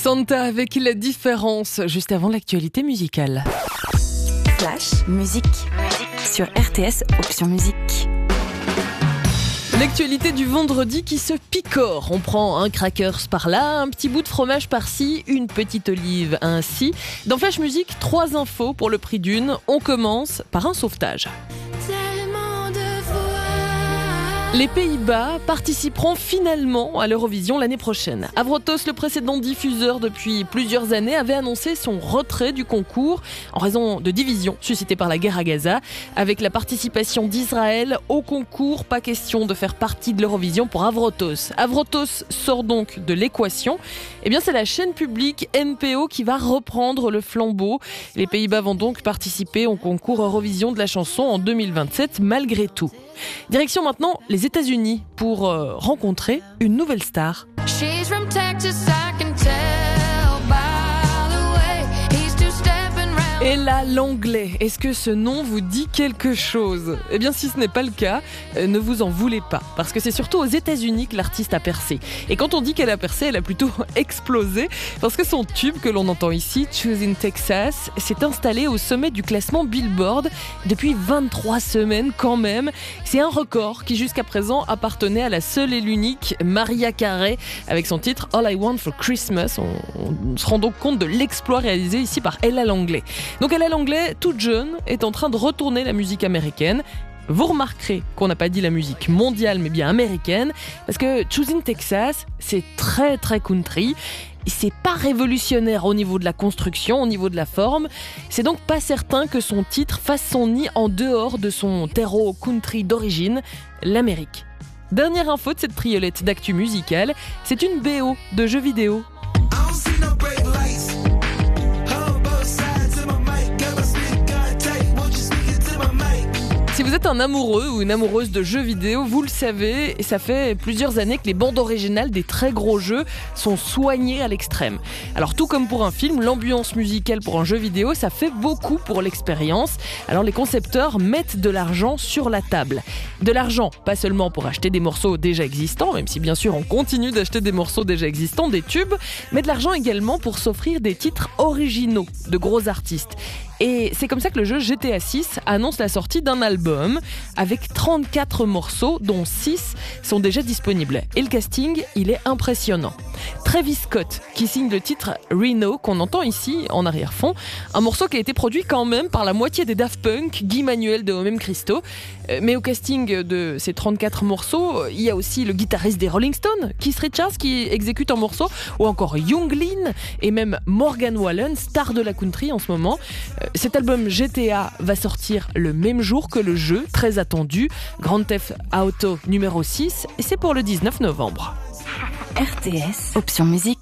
Santa avec La Différence, juste avant l'actualité musicale. Flash, musique sur RTS, option musique. L'actualité du vendredi qui se picore. On prend un crackers par là, un petit bout de fromage par-ci, une petite olive ainsi. Dans Flash Musique, 3 infos pour le prix d'une. On commence par un sauvetage. Les Pays-Bas participeront finalement à l'Eurovision l'année prochaine. Avrotos, le précédent diffuseur depuis plusieurs années, avait annoncé son retrait du concours en raison de divisions suscitées par la guerre à Gaza. Avec la participation d'Israël au concours, pas question de faire partie de l'Eurovision pour Avrotos. Avrotos sort donc de l'équation. Eh bien, c'est la chaîne publique NPO qui va reprendre le flambeau. Les Pays-Bas vont donc participer au concours Eurovision de la chanson en 2027 malgré tout. Direction maintenant les États-Unis pour rencontrer une nouvelle star. Ella Langley, est-ce que ce nom vous dit quelque chose ? Eh bien, si ce n'est pas le cas, ne vous en voulez pas. Parce que c'est surtout aux États-Unis que l'artiste a percé. Et quand on dit qu'elle a percé, elle a plutôt explosé. Parce que son tube que l'on entend ici, Choosing Texas, s'est installé au sommet du classement Billboard depuis 23 semaines quand même. C'est un record qui jusqu'à présent appartenait à la seule et l'unique Mariah Carey avec son titre All I Want for Christmas. On se rend donc compte de l'exploit réalisé ici par Ella Langley. Donc Ella Langley, toute jeune, est en train de retourner la musique américaine. Vous remarquerez qu'on n'a pas dit la musique mondiale, mais bien américaine, parce que Choosing Texas, c'est très très country. C'est pas révolutionnaire au niveau de la construction, au niveau de la forme. C'est donc pas certain que son titre fasse son nid en dehors de son terreau country d'origine, l'Amérique. Dernière info de cette triolette d'actu musicale, c'est une BO de jeux vidéo. Si vous êtes un amoureux ou une amoureuse de jeux vidéo, vous le savez, et ça fait plusieurs années que les bandes originales des très gros jeux sont soignées à l'extrême. Alors tout comme pour un film, l'ambiance musicale pour un jeu vidéo, ça fait beaucoup pour l'expérience. Alors les concepteurs mettent de l'argent sur la table. De l'argent, pas seulement pour acheter des morceaux déjà existants, même si bien sûr on continue d'acheter des morceaux déjà existants, des tubes, mais de l'argent également pour s'offrir des titres originaux de gros artistes. Et c'est comme ça que le jeu GTA 6 annonce la sortie d'un album avec 34 morceaux, dont 6 sont déjà disponibles. Et le casting, il est impressionnant. Travis Scott, qui signe le titre Reno, qu'on entend ici en arrière-fond. Un morceau qui a été produit quand même par la moitié des Daft Punk, Guy Manuel de Homem Christo. Mais au casting de ces 34 morceaux, il y a aussi le guitariste des Rolling Stones, Keith Richards, qui exécute un morceau, ou encore Yung Lean, et même Morgan Wallen, star de la country en ce moment. Cet album GTA va sortir le même jour que le jeu, très attendu, Grand Theft Auto numéro 6, et c'est pour le 19 novembre. RTS, option musique.